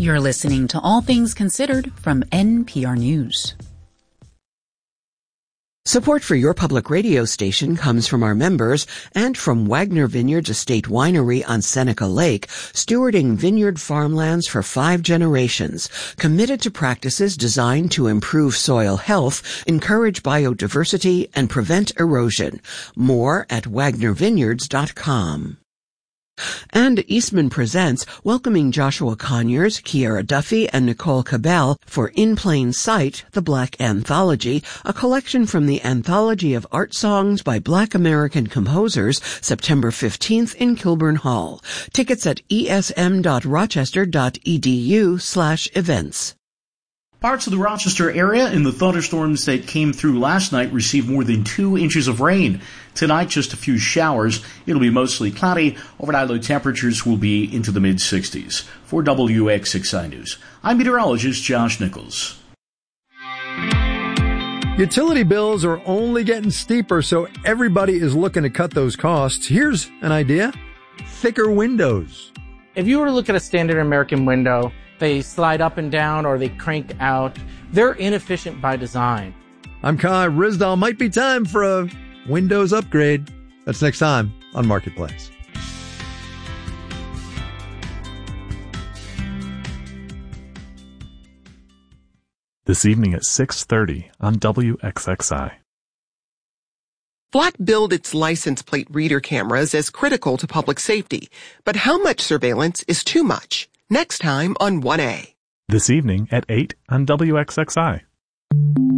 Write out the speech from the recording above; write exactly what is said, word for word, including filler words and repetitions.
You're listening to All Things Considered from N P R News. Support for your public radio station comes from our members and from Wagner Vineyards Estate Winery on Seneca Lake, stewarding vineyard farmlands for five generations, committed to practices designed to improve soil health, encourage biodiversity, and prevent erosion. More at wagner vineyards dot com. And Eastman Presents, welcoming Joshua Conyers, Kiara Duffy, and Nicole Cabell for In Plain Sight, the Black Anthology, a collection from the Anthology of Art Songs by Black American Composers, September fifteenth in Kilburn Hall. Tickets at esm.rochester.edu slash events. Parts of the Rochester area in the thunderstorms that came through last night received more than two inches of rain. Tonight, just a few showers. It'll be mostly cloudy. Overnight low temperatures will be into the mid sixties. For W X six I News, I'm meteorologist Josh Nichols. Utility bills are only getting steeper, so everybody is looking to cut those costs. Here's an idea: thicker windows. If you were to look at a standard American window, they slide up and down or they crank out. They're inefficient by design. I'm Kai Rizdal. Might be time for a Windows upgrade. That's next time on Marketplace. This evening at six thirty on W X X I. Black billed its license plate reader cameras as critical to public safety. But how much surveillance is too much? Next time on one A. This evening at eight on W X X I.